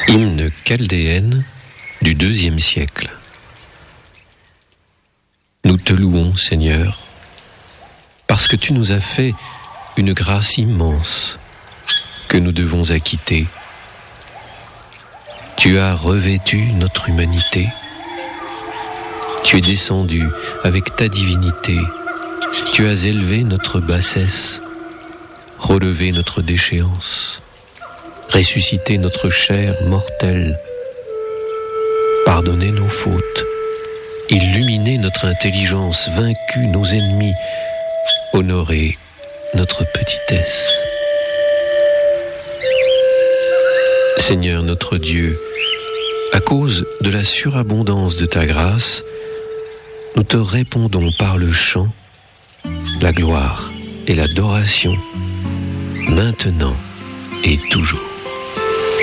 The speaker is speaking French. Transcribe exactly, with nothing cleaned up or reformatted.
Hymne chaldéenne du deuxième siècle. Nous te louons, Seigneur, parce que tu nous as fait une grâce immense que nous devons acquitter. Tu as revêtu notre humanité. Tu es descendu avec ta divinité. Tu as élevé notre bassesse, relevé notre déchéance, ressuscité notre chair mortelle, pardonné nos fautes, illuminé notre intelligence, vaincu nos ennemis, honoré notre petitesse. Seigneur notre Dieu, à cause de la surabondance de ta grâce, nous te répondons par le chant, la gloire et l'adoration, maintenant et toujours.